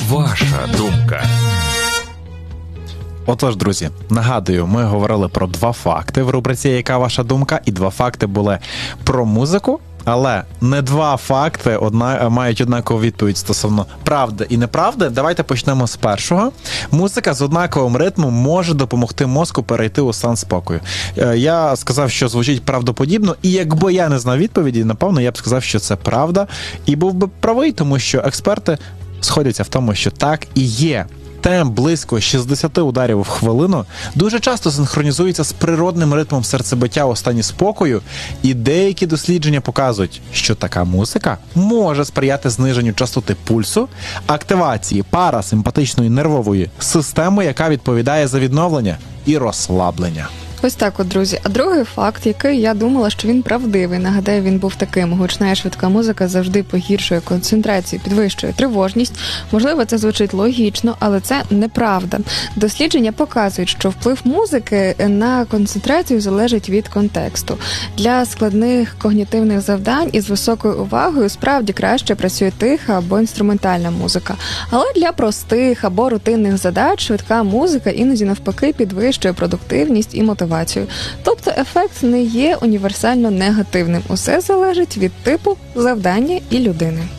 ваша думка? Отож, друзі, нагадую, ми говорили про 2 факти в рубриці «Яка ваша думка?» і 2 факти були про музику, але не 2 факти мають однакову відповідь стосовно правди і неправди. Давайте почнемо з першого. Музика з однаковим ритмом може допомогти мозку перейти у стан спокою. Я сказав, що звучить правдоподібно, і якби я не знав відповіді, напевно, я б сказав, що це правда, і був би правий, тому що експерти сходяться в тому, що так і є. Темп близько 60 ударів в хвилину дуже часто синхронізується з природним ритмом серцебиття у стані спокою, і деякі дослідження показують, що така музика може сприяти зниженню частоти пульсу, активації парасимпатичної нервової системи, яка відповідає за відновлення і розслаблення. Ось так от, друзі. А другий факт, який я думала, що він правдивий. Нагадаю, він був таким. Гучна і швидка музика завжди погіршує концентрацію, підвищує тривожність. Можливо, це звучить логічно, але це неправда. Дослідження показують, що вплив музики на концентрацію залежить від контексту. Для складних когнітивних завдань із високою увагою справді краще працює тиха або інструментальна музика. Але для простих або рутинних задач швидка музика іноді навпаки підвищує продуктивність і мотивацію. Тобто ефект не є універсально негативним. Усе залежить від типу завдання і людини.